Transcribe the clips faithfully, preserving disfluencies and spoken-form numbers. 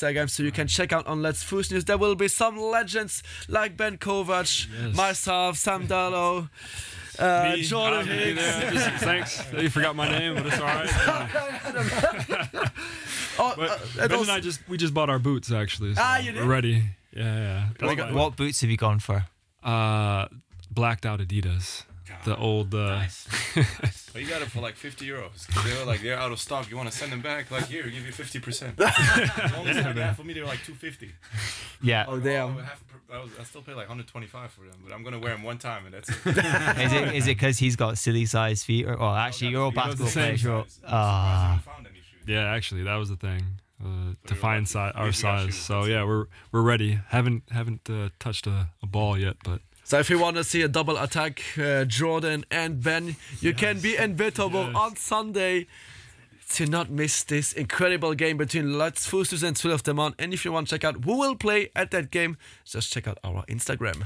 Instagram, so you can check out on Let's Fuß News. There will be some legends like Ben Kovac, yes. myself, Sam Darlow, uh, Me, Jordan Hicks. Thanks. You forgot my name, but it's all right. oh, but uh, Ben also, and I just we just bought our boots actually. So ah, you did? We're ready. Yeah, yeah. What, what boots have you gone for? Uh, blacked out Adidas. The old. Uh, nice. nice. But you got it for like fifty euros. They were like, they're out of stock. You want to send them back? Like, here, give you fifty percent. Yeah, for me, they were like two fifty. Yeah. Oh, damn. I, have, I, was, I still pay like one hundred twenty-five for them, but I'm going to wear them one time and that's it. Is it is it because he's got silly sized feet? Or, well, actually, you're all basketball players. You're all, ah. Yeah, actually, that was the thing. Uh, to find si- our Maybe size. So yeah, we're we're ready. Haven't haven't uh, touched a, a ball yet, but. So if you want to see a double attack, uh, Jordan and Ben, you yes. can be inevitable yes. on Sunday to not miss this incredible game between Let's Fuß News and Twelve de Man. And if you want to check out who will play at that game, just check out our Instagram.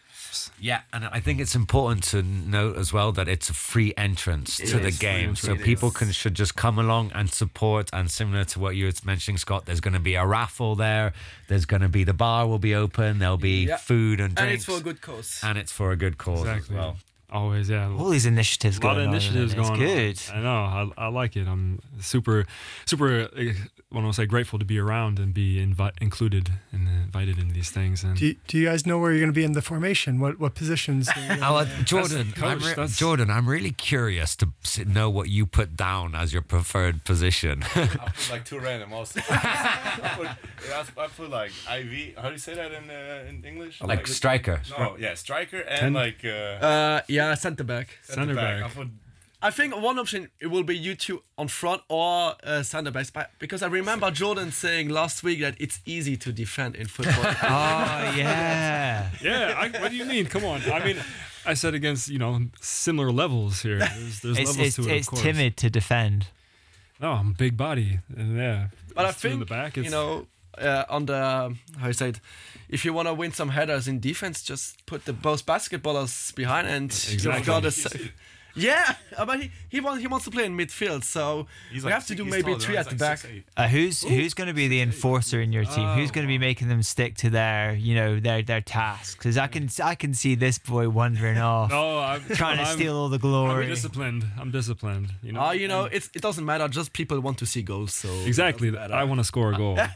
Yeah, and I think it's important to note as well that it's a free entrance it to the is. game, Free so it people is. can should just come along and support. And similar to what you were mentioning, Scott, there's going to be a raffle there. There's going to be the bar will be open. There'll be yeah. food and drinks, and it's for a good cause. And it's for a good cause exactly. as well. Always, yeah. All these initiatives a going on. A lot of initiatives on, going it's on. good. I know. I, I like it. I'm super, super. I want to say grateful to be around and be invi- included and invited in these things. And do you, do you guys know where you're going to be in the formation? What what positions? Do you oh, uh, Jordan, coach, I'm re- Jordan, I'm really curious to know what you put down as your preferred position. I put like two random also. I, put, I put like I V. How do you say that in uh, in English? Like, like striker. No, yeah, striker and Ten? like. Uh, uh, yeah, centre back. Centre back. I put, I think one option it will be you two on front or uh, centre backs, because I remember Jordan saying last week that it's easy to defend in football. Oh yeah, yeah. I, what do you mean? Come on. I mean, I said against you know similar levels here. There's, there's it's, levels it's, to it. It's of course. timid to defend. No, I'm a big body, and yeah. But I think in the back, you know. Uh, on the how you say it, if you want to win some headers in defense, just put the both basketballers behind and exactly. you've got a sa- yeah, but he he wants he wants to play in midfield, so he's we like have to six, do he's maybe taller, three right? at He's the like back. six, Uh, who's Ooh. who's going to be the enforcer in your team? Oh, who's going to be making them stick to their you know their their tasks? Because I can I can see this boy wandering off, no, I'm trying to I'm, steal all the I'm glory. disciplined. I'm disciplined. You know. Ah, uh, you know, it's it doesn't matter. Just people want to see goals. So exactly. I want to score a goal.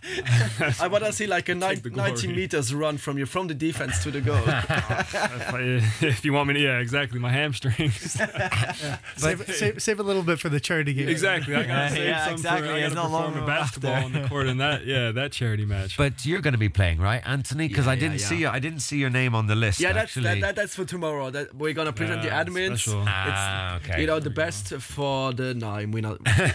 I want to see like a nine, ninety meters run from you from the defense to the goal. if, I, if you want me to, yeah, exactly. My hamstrings. yeah. save, save, save a little bit for the charity game. Exactly. I gotta save yeah, some exactly. for I It's gotta not perform long a basketball after. on the court in that yeah that charity match. But you're going to be playing, right, Anthony? Because Yeah, I didn't yeah, see yeah. your, I didn't see your name on the list. Yeah, that's actually. that, that, that's for tomorrow. That we're gonna present Yeah, the admins. special. Ah, It's, okay. You know, the best for the nine. We not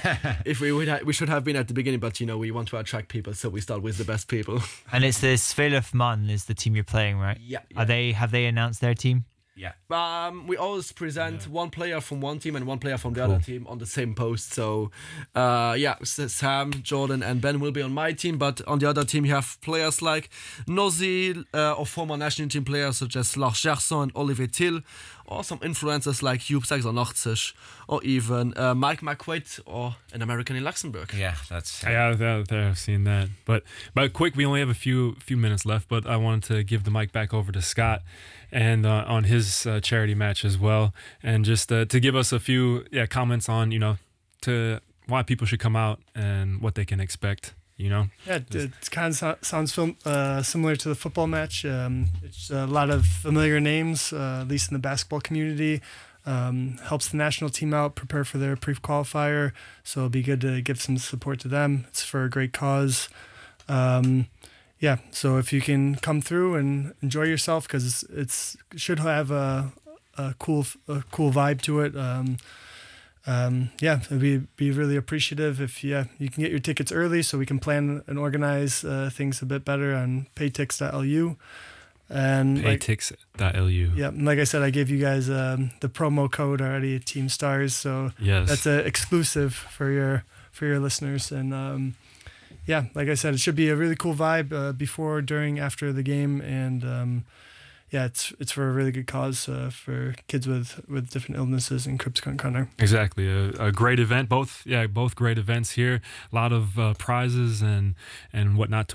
if we would ha- we should have been at the beginning, but you know we want to attract people, so we start with the best people. And it's the Svelef Man is the team you're playing, right? Yeah. Are they have they announced their team? Yeah. Um, we always present Yeah. one player from one team and one player from the Cool. other team on the same post. So, uh, yeah, S- Sam, Jordan, and Ben will be on my team, but on the other team you have players like Nozi, uh, or former national team players such as Lars Gerson and Olivier Till, or some influencers like Hugh sixty-eight, or even uh, Mike McQuaid, or an American in Luxembourg. Yeah, that's. Uh, Yeah, yeah, yeah, I've seen that. But but quick, we only have a few few minutes left. But I wanted to give the mic back over to Scott, and uh, on his uh, charity match as well, and just uh, to give us a few yeah comments on you know to why people should come out and what they can expect. You know. Yeah, it, it kind of so, sounds film, uh, similar to the football match. Um, it's a lot of familiar names, uh, at least in the basketball community. Um, helps the national team out, prepare for their pre-qualifier. So it'll be good to give some support to them. It's for a great cause. Um, yeah, so if you can come through and enjoy yourself, because it's, it's it should have a, a cool a cool vibe to it. Um, Um, yeah, it'd be be really appreciative if yeah you can get your tickets early so we can plan and organize uh, things a bit better on paytix dot l u. And like, paytix dot l u. Yeah, and like I said, I gave you guys um, the promo code already, Team Stars. So yes, that's a exclusive for your for your listeners. And um, yeah, like I said, it should be a really cool vibe uh, before, during, after the game, and um, yeah, it's it's for a really good cause uh, for kids with, with different illnesses in Kripscon Connor. Exactly, a, a great event. Both yeah, both great events here. A lot of uh, prizes and and whatnot to